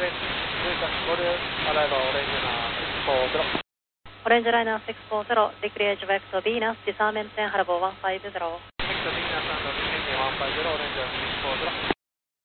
Orange Liner 640, decolletage vector Venus, disarmament 10 Harbour 150.